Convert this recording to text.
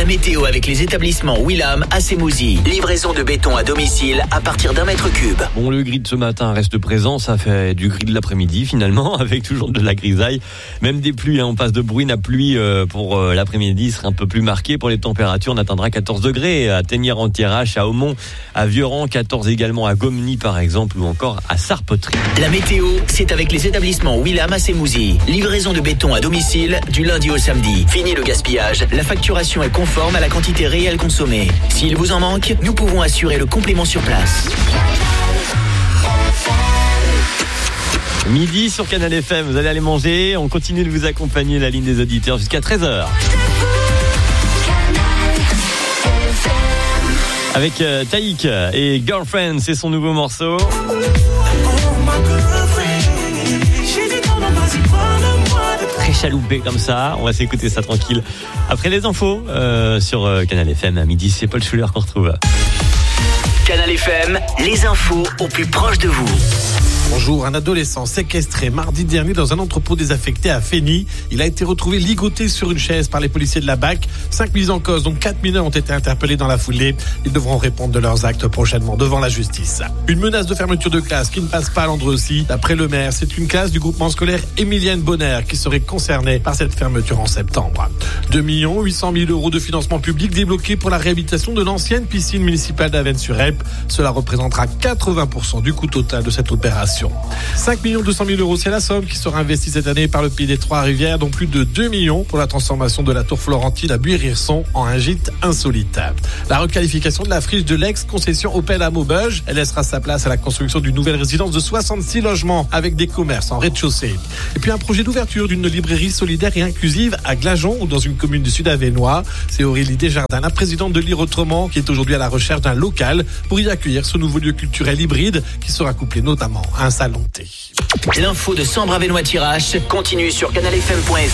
La météo avec les établissements Willam à Sémouzy. Livraison de béton à domicile à partir d'1 mètre cube. Bon, le gris de ce matin reste présent, ça fait du gris de l'après-midi finalement, avec toujours de la grisaille. Même des pluies, on passe de bruine à pluie pour l'après-midi, sera un peu plus marqué. Pour les températures, on atteindra 14 degrés à Ténières-en-Thiérache, à Aumont, à Vieuran, 14 également à Gomny par exemple, ou encore à Sarpetry. La météo, c'est avec les établissements Willam à Sémouzy. Livraison de béton à domicile du lundi au samedi. Fini le gaspillage, la facturation est conforme à la quantité réelle consommée. S'il vous en manque, nous pouvons assurer le complément sur place. Midi sur Canal FM, vous allez aller manger, on continue de vous accompagner, la ligne des auditeurs jusqu'à 13h. Avec Taïk et Girlfriend, c'est son nouveau morceau. Très chaloupé comme ça, on va s'écouter ça tranquille. Après les infos sur Canal FM à midi, c'est Paul Schuller qu'on retrouve. Canal FM, les infos au plus proche de vous. Bonjour, un adolescent séquestré mardi dernier dans un entrepôt désaffecté à Fény. Il a été retrouvé ligoté sur une chaise par les policiers de la BAC. 5 mises en cause, donc 4 mineurs ont été interpellés dans la foulée. Ils devront répondre de leurs actes prochainement devant la justice. Une menace de fermeture de classe qui ne passe pas à Landrecy. D'après le maire, c'est une classe du groupement scolaire Émilienne Bonner qui serait concernée par cette fermeture en septembre. 2 800 000 euros de financement public débloqués pour la réhabilitation de l'ancienne piscine municipale d'Avesnes-sur-Helpe. Cela représentera 80% du coût total de cette opération. 5 200 000 euros, c'est la somme qui sera investie cette année par le Pays des Trois-Rivières, dont plus de 2 millions pour la transformation de la tour Florentine à Buis-Risson en un gîte insolite. La requalification de la friche de l'ex-concession Opel à Maubeuge, elle laissera sa place à la construction d'une nouvelle résidence de 66 logements avec des commerces en rez-de-chaussée. Et puis un projet d'ouverture d'une librairie solidaire et inclusive à Glageon ou dans une commune du Sud-Avesnois. C'est Aurélie Desjardins, la présidente de Lire Autrement, qui est aujourd'hui à la recherche d'un local pour y accueillir ce nouveau lieu culturel hybride qui sera couplé notamment à un salon de thé. L'info de Sambre-Avesnois-Thiérache continue sur canalfm.fr.